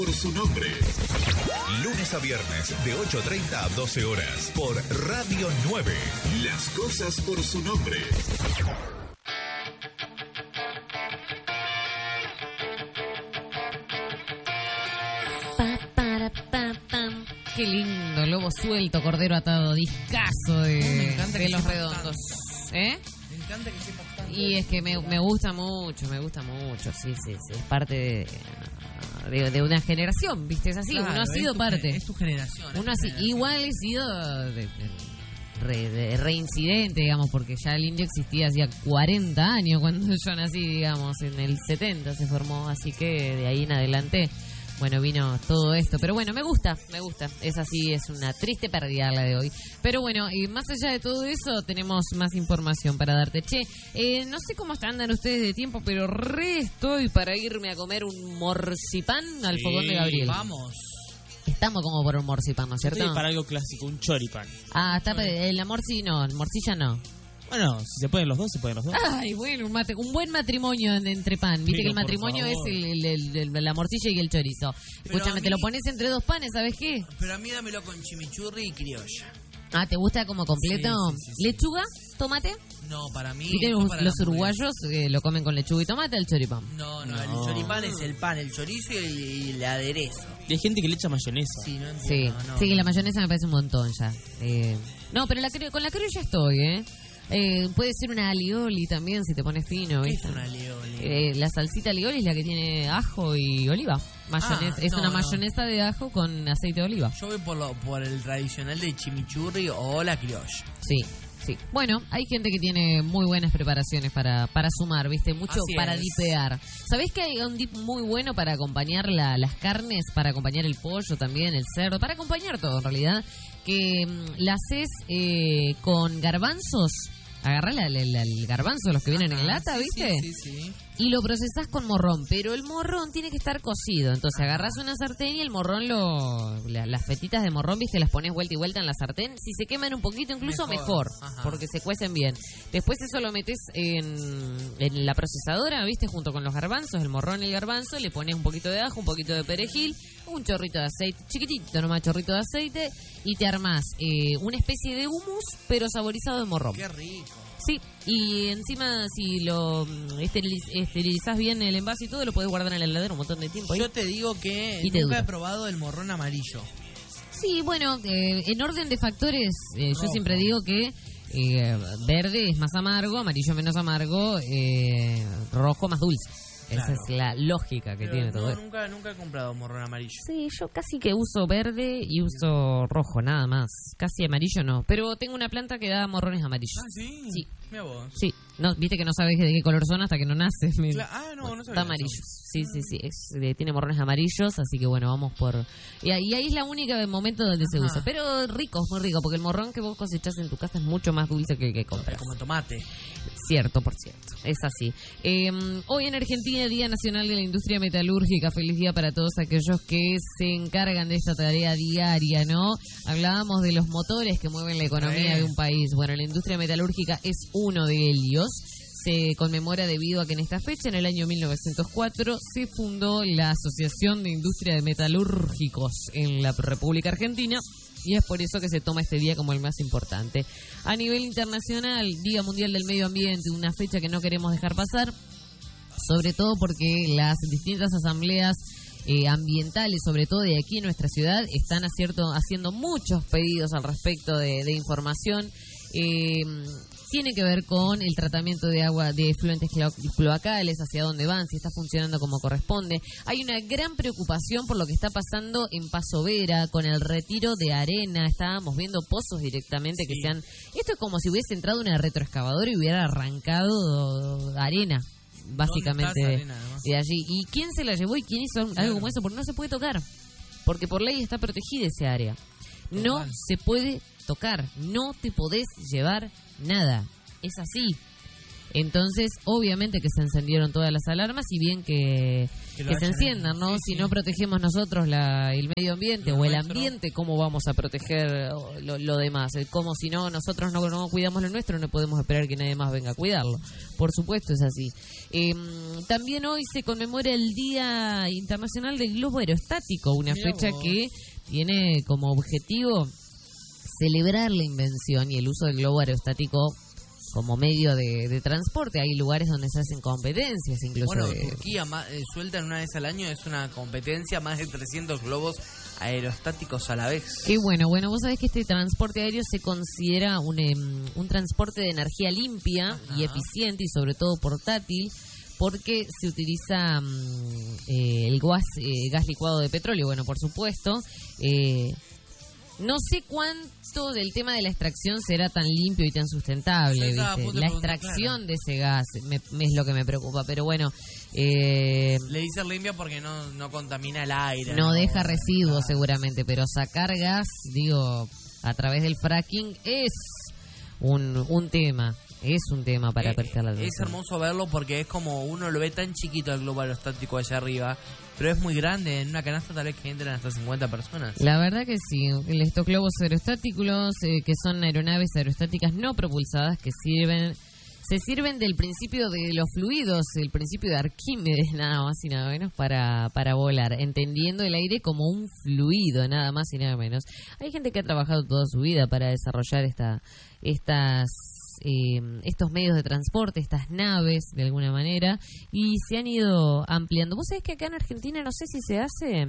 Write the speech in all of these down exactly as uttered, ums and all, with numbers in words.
Por su nombre. Lunes a viernes de ocho treinta a doce horas por Radio nueve. Las cosas por su nombre. Pa, para, pa, pam. Qué lindo, lobo suelto, cordero atado, discazo de, Oh, me encanta de que los sepas redondos. ¿Eh? Me encanta que sepas tanto. Y es que me, me gusta mucho, me gusta mucho, sí, sí, sí. Es parte de, de, de una generación, ¿viste? Es así, Claro, uno ha es sido tu parte. ge- Es tu generación. es Uno tu así, generación. igual he sido de, de- re- de reincidente, digamos, porque ya el indio existía hacía cuarenta años cuando yo nací, digamos, en el setenta se formó, así que de ahí en adelante, bueno, vino todo esto. Pero bueno, me gusta, me gusta. Es así, es una triste pérdida la de hoy. Pero bueno, y más allá de todo eso, tenemos más información para darte. Che, eh, no sé cómo andan ustedes de tiempo, pero re estoy para irme a comer un morcipán al Sí, fogón de Gabriel. Vamos. Estamos como por un morcipán, ¿no es cierto? Estoy para algo clásico, un choripán. Ah, está pa- el amor sí, no, el morcilla no. Bueno, si se pueden los dos, se pueden los dos. Ay, bueno, un, mate- un buen matrimonio en- entre pan. Viste Pero, que el por matrimonio es favor. el, el- el- el- la morcilla y el chorizo. Pero Escúchame, a te lo mí- pones entre dos panes, ¿sabes qué? Pero a mí dámelo con chimichurri y criolla. Ah, ¿te gusta como completo? Sí, sí, sí, sí. ¿Lechuga? ¿Tomate? No, para mí. Viste, no los, para los la hamburguesa. uruguayos eh, lo comen con lechuga y tomate, el choripán. No, no, No. el choripán es el pan, el chorizo y, y el aderezo. Y hay gente que le echa mayonesa. Sí, no Sí, entiendo. no. sí, la mayonesa me parece un montón ya. Eh, no, pero la, cre- con la criolla estoy, ¿eh? Eh, puede ser una alioli también si te pones fino, ¿Qué ¿viste? es una alioli? Eh, la salsita alioli es la que tiene ajo y oliva. Mayonesa. Ah, es no, una no. mayonesa de ajo con aceite de oliva. Yo voy por, lo, por el tradicional de chimichurri o la criolla. Sí, sí. Bueno, hay gente que tiene muy buenas preparaciones para, para sumar, ¿viste? Mucho Así para es. dipear. ¿Sabés que hay un dip muy bueno para acompañar la- las carnes, para acompañar el pollo también, el cerdo, para acompañar todo en realidad? Que mm, la haces eh, con garbanzos. Agarrá la- la- la- el garbanzo, los que vienen en Ajá, lata, sí, ¿viste? Sí, sí, sí. Y lo procesás con morrón, pero el morrón tiene que estar cocido. Entonces agarrás una sartén y el morrón, lo la- las fetitas de morrón, viste, las pones vuelta y vuelta en la sartén. Si se queman un poquito, incluso mejor, Mejor. Ajá. porque se cuecen bien. Después eso lo metes en, en la procesadora, viste, junto con los garbanzos, el morrón y el garbanzo. Le pones un poquito de ajo, un poquito de perejil, un chorrito de aceite, chiquitito nomás, chorrito de aceite, y te armás eh, una especie de hummus, pero saborizado de morrón. Qué rico. Sí, y encima si lo mm, esteriliz- esterilizás bien el envase y todo, lo podés guardar en la heladera un montón de tiempo. ahí. Yo te digo que Y te nunca dura. he probado el morrón amarillo. Sí, bueno, eh, en orden de factores, eh, yo Rojo. siempre digo que eh, verde es más amargo, amarillo menos amargo, eh, rojo más dulce. Esa Claro. es la lógica que Pero tiene no, todo esto. nunca, nunca he comprado morrón amarillo. Sí, yo casi que uso verde y uso rojo, nada más. Casi amarillo no. Pero tengo una planta que da morrones amarillos. Ah, sí. Sí. Mira vos. Sí, no, viste que no sabes de qué color son hasta que no naces. me- Cla- ah, no, no sabía Está eso. amarillo. Sí, sí, sí. Es, eh, tiene morrones amarillos, así que bueno, vamos por... Y ahí, y ahí es la única momento donde se Ajá. usa. Pero rico, muy rico, porque el morrón que vos cosechás en tu casa es mucho más dulce que el que Es compras. como tomate. Cierto, por cierto. Es así. Eh, hoy en Argentina, Día Nacional de la Industria Metalúrgica. Feliz día para todos aquellos que se encargan de esta tarea diaria, ¿no? Hablábamos de los motores que mueven la economía Sí. de un país. Bueno, la industria metalúrgica es uno de ellos. Se conmemora debido a que en esta fecha, en el año mil novecientos cuatro, se fundó la Asociación de Industria de Metalúrgicos en la República Argentina. Y es por eso que se toma este día como el más importante. A nivel internacional, Día Mundial del Medio Ambiente, una fecha que no queremos dejar pasar, sobre todo porque las distintas asambleas eh, ambientales, sobre todo de aquí en nuestra ciudad, están acierto, haciendo muchos pedidos al respecto de, de información. Eh, tiene que ver con el tratamiento de agua de efluentes clo- cloacales, hacia dónde van, si está funcionando como corresponde. Hay una gran preocupación por lo que está pasando en Paso Vera con el retiro de arena. Estábamos viendo pozos directamente que Sí. se han... Esto es como si hubiese entrado una retroexcavadora y hubiera arrancado arena, básicamente, ¿Dónde de, está esa arena, además? de allí. ¿Y quién se la llevó y quién hizo algo Claro. como eso? Porque no se puede tocar, porque por ley está protegida ese área. No Total. se puede tocar, no te podés llevar nada. Es así. Entonces, obviamente que se encendieron todas las alarmas y bien que, Que lo que se hayan enciendan, ¿no? sí, si sí. no protegemos nosotros la, el medio ambiente Lo o el nuestro. ambiente, ¿cómo vamos a proteger lo, lo demás? Como si no nosotros no, no cuidamos lo nuestro, no podemos esperar que nadie más venga a cuidarlo. Por supuesto es así. Eh, también hoy se conmemora el Día Internacional del Globo Aerostático, una Mirá fecha vos. que tiene como objetivo celebrar la invención y el uso del globo aerostático como medio de, de transporte. Hay lugares donde se hacen competencias, incluso Bueno, de... Turquía ma- eh, sueltan una vez al año, es una competencia, más de trescientos globos aerostáticos a la vez. Qué bueno. Bueno, vos sabés que este transporte aéreo se considera un, em, un transporte de energía limpia y Ajá. eficiente y sobre todo portátil, porque se utiliza mm, eh, el gas, eh, gas licuado de petróleo. Bueno, por supuesto. Eh, no sé cuánto del tema de la extracción será tan limpio y tan sustentable, Yo estaba a ¿viste? punto de La preguntar, extracción claro. de ese gas me, me es lo que me preocupa, pero bueno, eh, Le dice limpia porque no, no contamina el aire. no deja residuos Claro. seguramente, pero sacar gas, digo, a través del fracking es un, un tema, es un tema para Eh, prestar la Es atención. hermoso verlo porque es como uno lo ve tan chiquito el globo aerostático allá arriba, pero es muy grande. En una canasta tal vez que entran hasta cincuenta personas. La verdad que sí, estos globos aerostáticos, eh, que son aeronaves aerostáticas no propulsadas que sirven, se sirven del principio de los fluidos, el principio de Arquímedes, nada más y nada menos, para, para volar, entendiendo el aire como un fluido, nada más y nada menos. Hay gente que ha trabajado toda su vida para desarrollar esta, estas... Eh, estos medios de transporte, estas naves, de alguna manera, y se han ido ampliando. ¿Vos sabés que acá en Argentina no sé si se hace?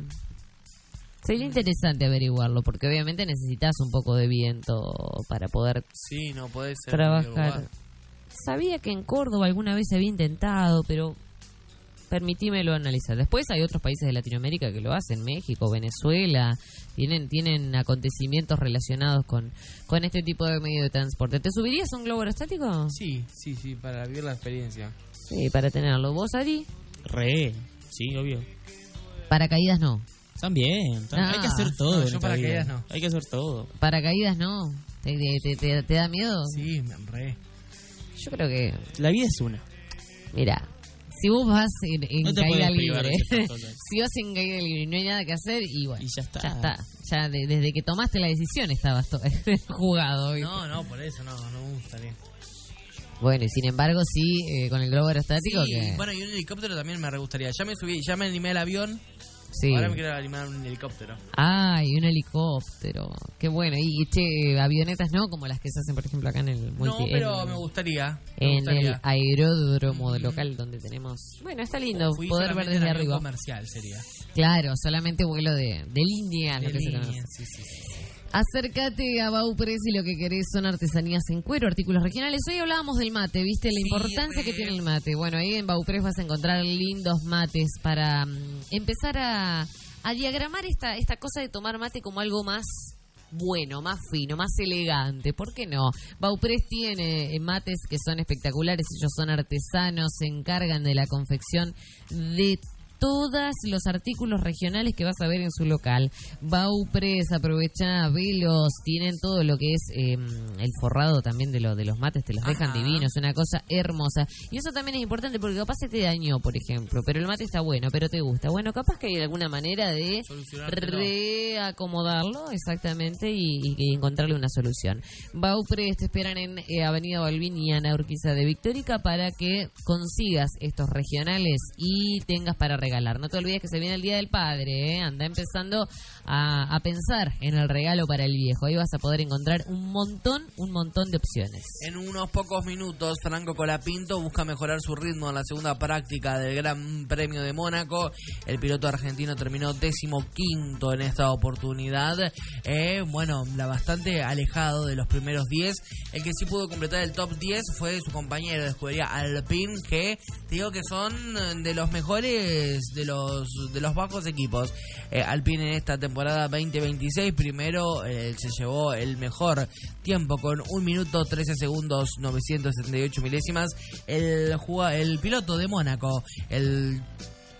Sería interesante averiguarlo, porque obviamente necesitas un poco de viento para poder Sí, no puede ser. en cualquier trabajar. lugar. Sabía que en Córdoba alguna vez se había intentado, pero permitímelo analizar. Después hay otros países de Latinoamérica que lo hacen, México, Venezuela, tienen tienen acontecimientos relacionados con, con este tipo de medio de transporte. ¿Te subirías a un globo aerostático? Sí, sí, sí, para vivir la experiencia. Sí, para tenerlo. ¿Vos, Ari? Re, sí, obvio. Paracaídas no. También, tam- Ah. hay que hacer todo. No, en yo esta paracaídas vida. no. Hay que hacer todo. Paracaídas no. ¿Te, te, te, te da miedo? Sí, me re. Yo creo que, La vida es una. mira, si vos vas en, en No te caída puedes privar libre, de ciertas cosas. si vas en caída libre y no hay nada que hacer, y bueno, Y ya está. ya está. Ya de- desde que tomaste la decisión estabas to- jugado. ¿viste? No, no, por eso no, no me gustaría. Bueno, y sin embargo, sí, eh, con el globo aerostático Sí, que... bueno, y un helicóptero también me re gustaría. Ya me subí, ya me animé al avión, sí. ahora me quiero animar a un helicóptero. Ay, un helicóptero. Qué bueno. Y, y, che, avionetas no, como las que se hacen, por ejemplo, acá en el multi... No, pero en- me gustaría. Me En gustaría. el aeródromo local donde tenemos... Bueno, está lindo Fui poder ver solamente desde en avión arriba. comercial sería. Claro, solamente vuelo de, de línea, lo De que se línea, conoce. sí, sí, sí. Acércate a Baupres y lo que querés son artesanías en cuero, artículos regionales. Hoy hablábamos del mate, ¿viste? La Sí, importancia re. que tiene el mate. Bueno, ahí en Baupres vas a encontrar lindos mates para mm, empezar a, a diagramar esta, esta cosa de tomar mate como algo más bueno, más fino, más elegante. ¿Por qué no? Baupres tiene eh, mates que son espectaculares. Ellos son artesanos, se encargan de la confección de todos los artículos regionales que vas a ver en su local. Baupres, aprovecha, velos, tienen todo lo que es eh, el forrado también de, lo, de los mates, te los dejan Ajá. divinos, una cosa hermosa. Y eso también es importante porque capaz se te dañó, por ejemplo, pero el mate está bueno, pero te gusta. Bueno, capaz que hay alguna manera de Solucionártelo. reacomodarlo, exactamente, y, y encontrarle una solución. Baupres te esperan en eh, Avenida Balbín y Ana Urquiza de Victórica para que consigas estos regionales y tengas para regalar. No te olvides que se viene el Día del Padre, ¿eh? Anda empezando a, a pensar en el regalo para el viejo. Ahí vas a poder encontrar un montón, un montón de opciones. En unos pocos minutos, Franco Colapinto busca mejorar su ritmo en la segunda práctica del Gran Premio de Mónaco. El piloto argentino terminó décimo quinto en esta oportunidad. Eh, bueno, la bastante alejado de los primeros diez. El que sí pudo completar el top diez fue su compañero de escudería Alpine, que te digo que son de los mejores de los de los bajos equipos. Eh, Alpine en esta temporada veinte veintiséis, primero eh, se llevó el mejor tiempo con un minuto trece segundos novecientos setenta y ocho milésimas. El, juga- el piloto de Mónaco, el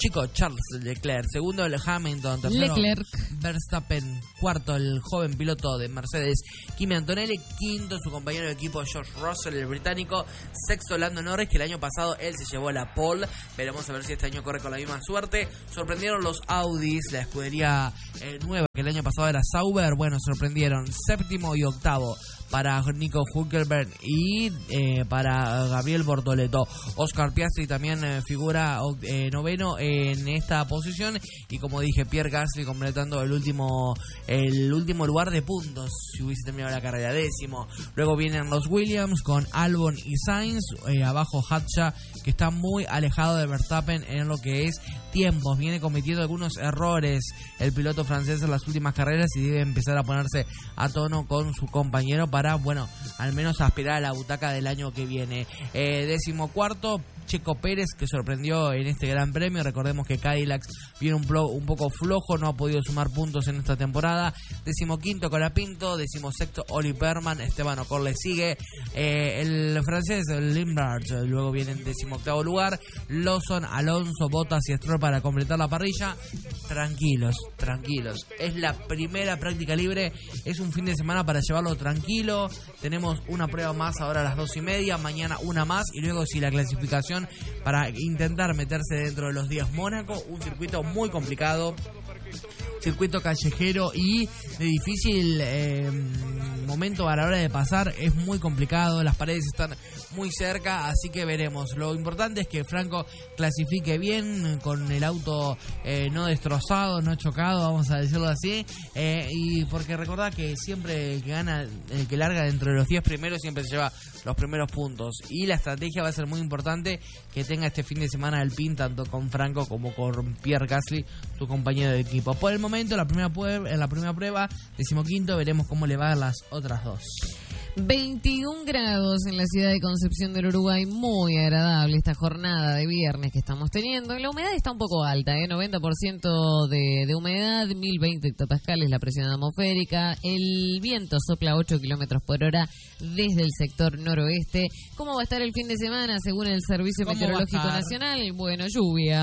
chico Charles Leclerc, segundo el Hamilton, tercero Leclerc. Verstappen, cuarto el joven piloto de Mercedes Kimi Antonelli, quinto su compañero de equipo George Russell, el británico, sexto Lando Norris, que el año pasado él se llevó la pole, veremos a ver si este año corre con la misma suerte. Sorprendieron los Audis, la escudería eh, nueva que el año pasado era Sauber, bueno, sorprendieron séptimo y octavo para Nico Hülkenberg y eh, para Gabriel Bortoleto. Oscar Piastri también eh, figura eh, noveno en esta posición, y como dije, Pierre Gasly completando el último el último lugar de puntos si hubiese terminado la carrera, décimo. Luego vienen los Williams con Albon y Sainz, eh, abajo Hatcha, que está muy alejado de Verstappen en lo que es tiempos, viene cometiendo algunos errores el piloto francés en las últimas carreras y debe empezar a ponerse a tono con su compañero para, bueno, al menos aspirar a la butaca del año que viene. Eh, décimo cuarto, Checo Pérez, que sorprendió en este gran premio. Recordemos que Cadillac viene un, plo, un poco flojo, no ha podido sumar puntos en esta temporada. Décimo quinto, Colapinto. Décimo sexto, Oli Berman. Esteban Ocon le sigue. Eh, el francés, Limbards, luego viene en décimo octavo lugar. Lawson, Alonso, Bottas y Stroll para completar la parrilla. Tranquilos, tranquilos. Es la primera práctica libre. Es un fin de semana para llevarlo tranquilo. Tenemos una prueba más ahora a las dos y media. Mañana una más. Y luego, si la clasificación para intentar meterse dentro de los días Mónaco, un circuito muy complicado, circuito callejero y de difícil eh, momento a la hora de pasar, es muy complicado, las paredes están muy cerca, así que veremos. Lo importante es que Franco clasifique bien, con el auto eh, no destrozado, no chocado, vamos a decirlo así, eh, y porque recordad que siempre el que gana, el que larga dentro de los diez primeros siempre se lleva los primeros puntos, y la estrategia va a ser muy importante que tenga este fin de semana el pin tanto con Franco como con Pierre Gasly, su compañero de equipo. Por el momento, la primera prueba, en la primera prueba, decimoquinto, veremos cómo le va a las otras dos. veintiún grados en la ciudad de Concepción del Uruguay, muy agradable esta jornada de viernes que estamos teniendo. La humedad está un poco alta, ¿eh? noventa por ciento de, de humedad, mil veinte hectopascales la presión atmosférica, el viento sopla ocho kilómetros por hora desde el sector noroeste. ¿Cómo va a estar el fin de semana según el Servicio Meteorológico Nacional? Bueno, lluvia.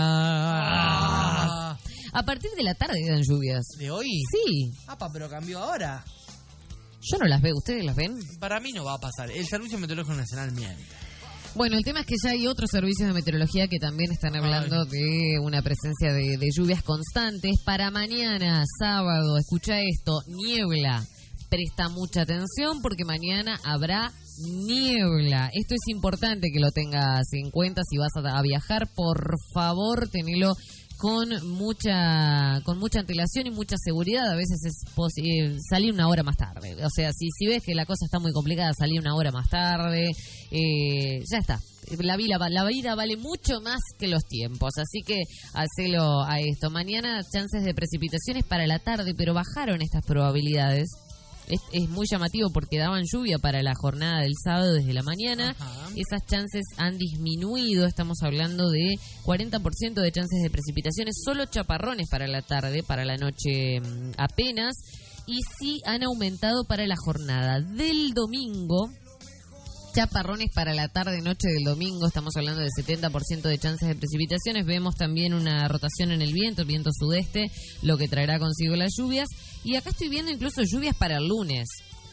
Ah. A partir de la tarde dan lluvias. ¿De hoy? Sí. Apa, pero cambió ahora. Yo no las veo, ¿ustedes las ven? Para mí no va a pasar. El Servicio Meteorológico Nacional miente. Bueno, el tema es que ya hay otros servicios de meteorología que también están hablando Ay. de una presencia de, de lluvias constantes. Para mañana, sábado, escucha esto, niebla. Presta mucha atención porque mañana habrá niebla. Esto es importante que lo tengas en cuenta si vas a, a viajar. Por favor, tenelo con mucha con mucha antelación y mucha seguridad. A veces es posible salir una hora más tarde. O sea, si, si ves que la cosa está muy complicada, salir una hora más tarde. Eh, ya está. La vida, la vida vale mucho más que los tiempos. Así que hacelo a esto. Mañana chances de precipitaciones para la tarde, pero bajaron estas probabilidades. Es, es muy llamativo porque daban lluvia para la jornada del sábado desde la mañana. Ajá. Esas chances han disminuido. Estamos hablando de cuarenta por ciento de chances de precipitaciones. Solo chaparrones para la tarde, para la noche apenas. Y sí han aumentado para la jornada del domingo. Chaparrones para la tarde-noche del domingo, estamos hablando de setenta por ciento de chances de precipitaciones. Vemos también una rotación en el viento, el viento sudeste, lo que traerá consigo las lluvias. Y acá estoy viendo incluso lluvias para el lunes.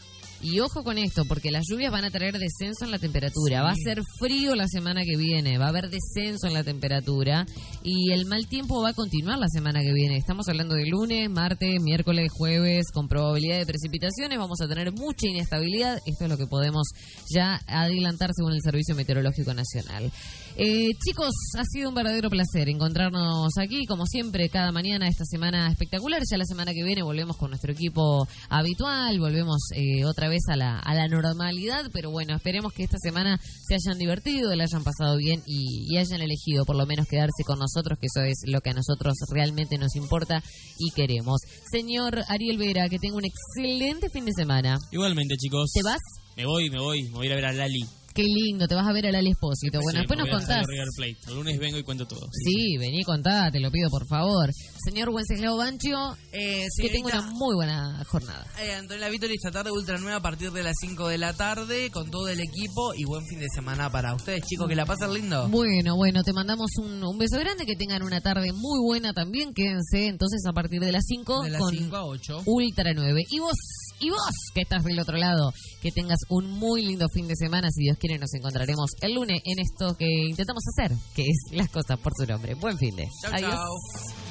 Y ojo con esto, porque las lluvias van a traer descenso en la temperatura. Sí. Va a ser frío la semana que viene, va a haber descenso en la temperatura y el mal tiempo va a continuar la semana que viene. Estamos hablando de lunes, martes, miércoles, jueves, con probabilidad de precipitaciones. Vamos a tener mucha inestabilidad. Esto es lo que podemos ya adelantar según el Servicio Meteorológico Nacional. Eh, chicos, ha sido un verdadero placer encontrarnos aquí, como siempre, cada mañana esta semana espectacular. Ya la semana que viene volvemos con nuestro equipo habitual, volvemos eh, otra vez a la, a la normalidad, pero bueno, esperemos que esta semana se hayan divertido, la hayan pasado bien y, y hayan elegido por lo menos quedarse con nosotros, que eso es lo que a nosotros realmente nos importa y queremos. Señor Ariel Vera, que tenga un excelente fin de semana. Igualmente, chicos. ¿Te vas? Me voy, me voy, me voy a ir a ver a Lali. Qué lindo, te vas a ver al Ali Espósito. Bueno, Sí, después nos voy a hacer contás. River Plate. El lunes vengo y cuento todo. Sí, vení, contá, te lo pido por favor. Señor Wenceslao Banchio, Eh, que tenga señorita, una muy buena jornada. eh, Antonella Vítor, esta tarde Ultra nueve a partir de las cinco de la tarde con todo el equipo y buen fin de semana para ustedes, chicos, que la pasen lindo. Bueno, bueno, te mandamos un, un beso grande, que tengan una tarde muy buena también. Quédense entonces a partir de las cinco De las con cinco a ocho. Ultra nueve. Y vos, y vos, que estás del otro lado, que tengas un muy lindo fin de semana. Si Dios quiere, nos encontraremos el lunes en esto que intentamos hacer, que es las cosas por su nombre. Buen fin de. Chau, Adiós. chau.